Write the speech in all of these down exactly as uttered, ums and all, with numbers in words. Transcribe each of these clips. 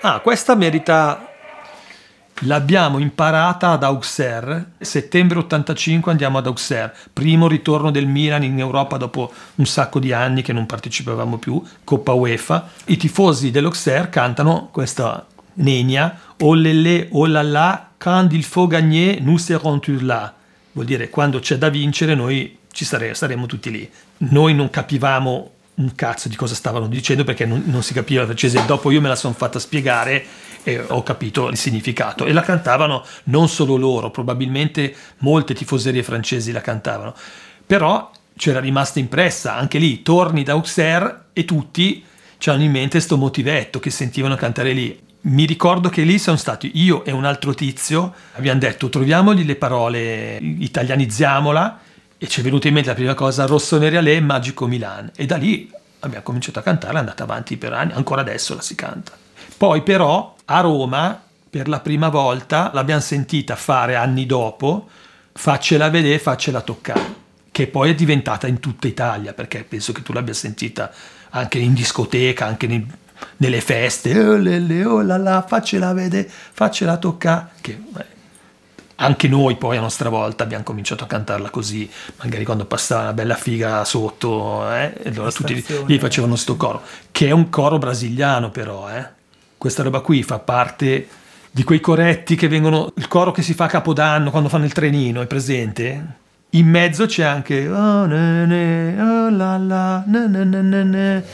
Ah, questa merita... L'abbiamo imparata ad Auxerre, settembre ottantacinque andiamo ad Auxerre, primo ritorno del Milan in Europa dopo un sacco di anni che non partecipavamo più, Coppa UEFA. I tifosi dell'Auxerre cantano questa nenia, oh lele, oh la la, quand il faut gagner, nous serons tous là. Vuol dire, quando c'è da vincere noi ci sare- saremo tutti lì. Noi non capivamo un cazzo di cosa stavano dicendo perché non, non si capiva il francese. Dopo io me la sono fatta spiegare e ho capito il significato, e la cantavano non solo loro, probabilmente molte tifoserie francesi la cantavano, però c'era rimasta impressa anche lì. Torni da Auxerre e tutti c'hanno in mente sto motivetto che sentivano cantare lì. Mi ricordo che lì sono stati io e un altro tizio, abbiamo detto troviamogli le parole, italianizziamola, e ci è venuta in mente la prima cosa Rossoneri Alè, Magico Milan, e da lì abbiamo cominciato a cantare, è andata avanti per anni, ancora adesso la si canta. Poi però a Roma per la prima volta l'abbiamo sentita fare anni dopo, Faccela vedere, faccela toccare, che poi è diventata in tutta Italia, perché penso che tu l'abbia sentita anche in discoteca, anche nei, nelle feste, oh, le, le, oh la la, faccela vedere, faccela toccare, che beh, anche noi poi a nostra volta abbiamo cominciato a cantarla così, magari quando passava una bella figa sotto, eh, e allora tutti lì facevano sto coro, che è un coro brasiliano però, eh. Questa roba qui fa parte di quei coretti che vengono, il coro che si fa a Capodanno quando fanno il trenino, è presente? In mezzo c'è anche oh, ne, ne, oh la la, ne, ne, ne, ne, ne.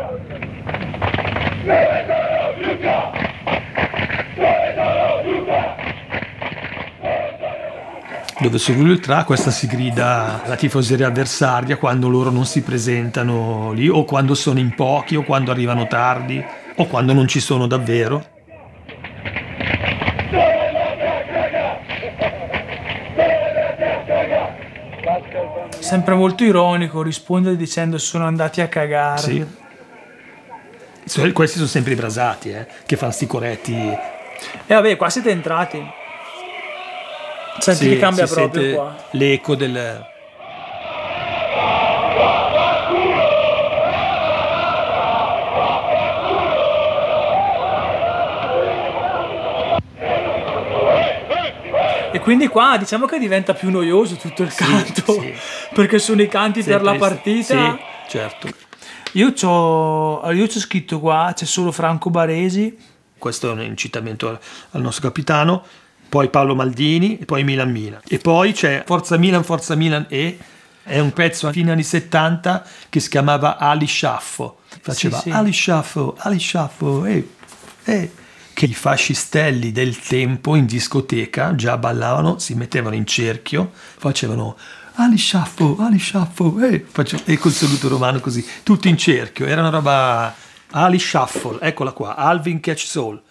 Dove sull'Ultra questa si grida la tifoseria avversaria quando loro non si presentano lì, o quando sono in pochi, o quando arrivano tardi, o quando non ci sono davvero. Sempre molto ironico, risponde dicendo sono andati a cagare. Sì. Questi sono sempre i brasati, eh, che fanno sti coretti. E eh vabbè, qua siete entrati. Senti sì, che cambia si proprio sente qua. L'eco del... E quindi qua diciamo che diventa più noioso tutto il canto, sì, sì. Perché sono i canti sempre per la partita. Sì, certo. Io c'ho, io c'ho scritto qua, c'è solo Franco Baresi. Questo è un incitamento al nostro capitano. Poi Paolo Maldini, e poi Milan Milan. E poi c'è Forza Milan, Forza Milan, e è un pezzo a fine anni settanta che si chiamava Ali Sciaffo. Faceva sì, sì. Ali Sciaffo, Ali Sciaffo, e eh, eh. Che i fascistelli del tempo in discoteca già ballavano, si mettevano in cerchio, facevano Ali Sciaffo, Ali Sciaffo, eh, e col saluto romano così, tutti in cerchio. Era una roba Ali Shuffle, eccola qua, Alvin Catch Soul.